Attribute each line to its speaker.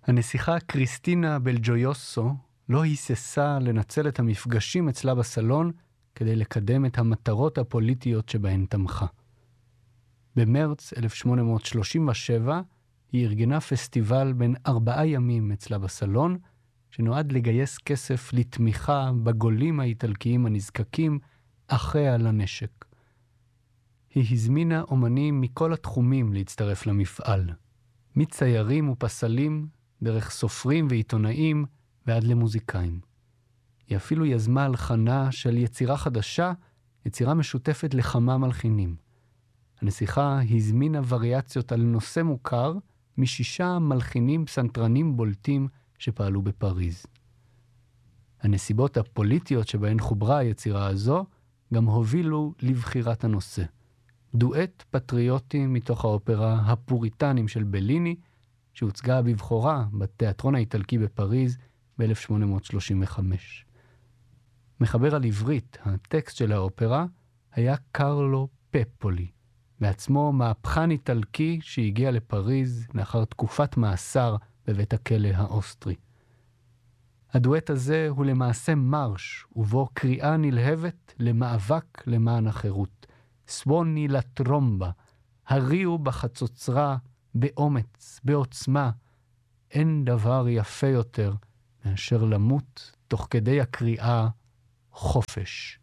Speaker 1: הנסיכה קריסטינה בלג'ויוסו לא היססה לנצל את המפגשים אצלה בסלון כדי לקדם את המטרות הפוליטיות שבהן תמכה. במרץ 1837 היא ארגנה פסטיבל בין 4 ימים אצלה בסלון, שנועד לגייס כסף לתמיכה בגולים האיטלקיים הנזקקים אחריה לנשק. היא הזמינה אומנים מכל התחומים להצטרף למפעל, מציירים ופסלים, דרך סופרים ועיתונאים ועד למוזיקאים. היא אפילו יזמה הלחנה של יצירה חדשה, יצירה משותפת לכמה מלחינים. הנסיכה הזמינה וריאציות על נושא מוכר מ6 מלחינים פסנתרנים בולטים שפעלו בפריז. הנסיבות הפוליטיות שבהן חוברה היצירה הזו גם הובילו לבחירת הנושא. דואט פטריוטי מתוך האופרה הפוריטנים של בליני, שהוצגה בבחורה בתיאטרון האיטלקי בפריז ב-1835. מחבר על עברית, הטקסט של האופרה היה קרלו פפולי, בעצמו מהפכן איטלקי שהגיע לפריז לאחר תקופת מאסר בבית הכלא האוסטרי. הדואט הזה הוא למעשה מרש, ובו קריאה נלהבת למאבק למען החירות. סווני לטרומבה, הריעו בחצוצרה, באומץ, בעוצמה. אין דבר יפה יותר מאשר למות תוך כדי הקריאה חופש.